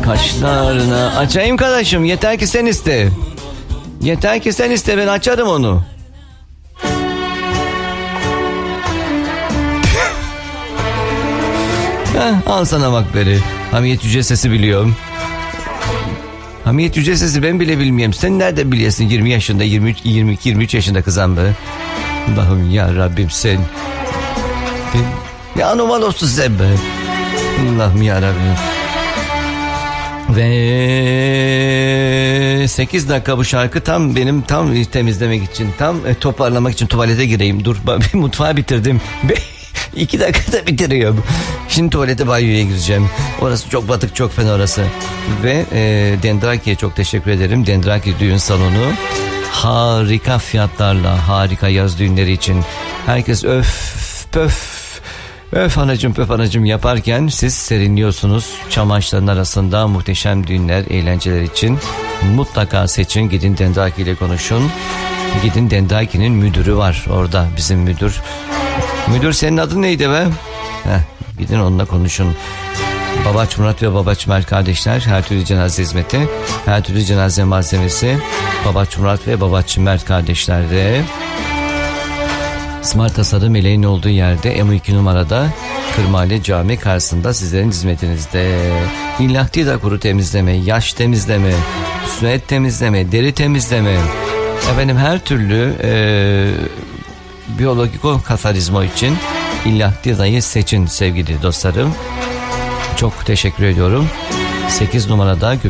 Kaşlarına açayım kardeşim, yeter ki sen iste. Yeter ki sen iste, ben açarım onu. Al sana bak beri. Hamiyet Yüce Ses'i biliyorum. Hamiyet Yüce Ses'i ben bile bilmiyorum. Sen nerede biliyorsun 20 yaşında, 23 yaşında kızan be. Allah'ım ya Rabbim sen. Ya anormal olsun sen be. Allah'ım ya Rabbim. Ve 8 dakika bu şarkı tam benim temizlemek için, tam toparlamak için tuvalete gireyim. Dur bir mutfağı bitirdim. 2 dakikada bitiriyorum. Şimdi tuvalete, banyoya gireceğim. Orası çok batık, çok fena orası. Ve Dendraki'ye çok teşekkür ederim. Dendraki Düğün Salonu harika fiyatlarla, harika yaz düğünleri için. Herkes öf anacım pöf anacım yaparken siz serinliyorsunuz. Çam ağaçlarının arasında muhteşem düğünler, eğlenceler için mutlaka seçin. Gidin Dendraki ile konuşun. Gidin, Dendraki'nin müdürü var orada, bizim müdür. Müdür senin adın neydi be? Gidin onunla konuşun. Babaç Murat ve Babaç Mert kardeşler, her türlü cenaze hizmeti, her türlü cenaze malzemesi Babaç Murat ve Babaç Mert kardeşlerde. Smart Tasarım Meleğin olduğu yerde M2 numarada Kırmali Cami karşısında sizlerin hizmetinizde. İllahti kuru temizleme, yaş temizleme, sünnet temizleme, deri temizleme, efendim her türlü biyolojik kafarizmo için İllahti seçin sevgili dostlarım. Çok teşekkür ediyorum. 8 numarada